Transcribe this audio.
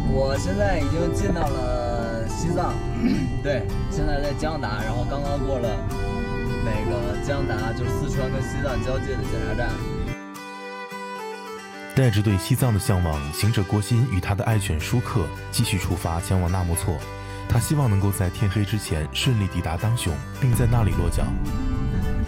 我现在已经进到了西藏，对，现在在江达，然后刚刚过了那个江达，就是四川跟西藏交界的检查站。 带着对西藏的向往，行者郭鑫与他的爱犬舒克继续出发前往纳木错。他希望能够在天黑之前顺利抵达当雄，并在那里落脚。